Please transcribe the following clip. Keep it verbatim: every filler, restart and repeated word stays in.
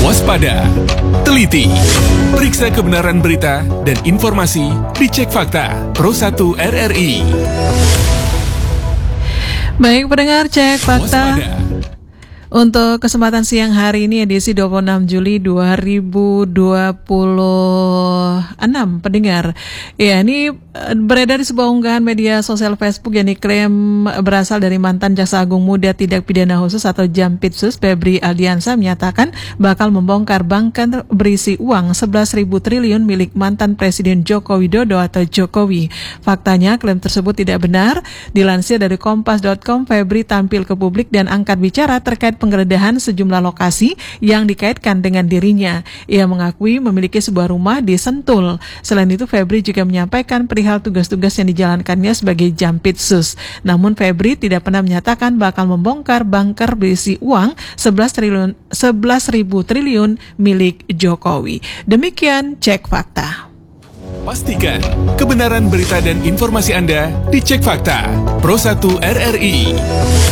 Waspada, teliti, periksa kebenaran berita dan informasi di Cek Fakta Pro satu R R I. Baik pendengar Cek Fakta. Waspada. Untuk kesempatan siang hari ini edisi dua puluh enam Juli dua ribu dua puluh enam pendengar. Ya, ini beredar di sebuah unggahan media sosial Facebook yang diklaim berasal dari mantan Jaksa Agung Muda Tindak Pidana Khusus atau Jampitsus Febri Aldiansa menyatakan bakal membongkar bunker berisi uang sebelas ribu triliun milik mantan Presiden Joko Widodo atau Jokowi. Faktanya klaim tersebut tidak benar. Dilansir dari kompas dot com, Febri tampil ke publik dan angkat bicara terkait penggeledahan sejumlah lokasi yang dikaitkan dengan dirinya. Ia mengakui memiliki sebuah rumah di Sentul. Selain itu, Febri juga menyampaikan perihal tugas-tugas yang dijalankannya sebagai Jampitsus. Namun Febri tidak pernah menyatakan bakal membongkar bunker berisi uang sebelas ribu triliun milik Jokowi. Demikian Cek Fakta. Pastikan kebenaran berita dan informasi Anda di Cek Fakta Pro satu R R I.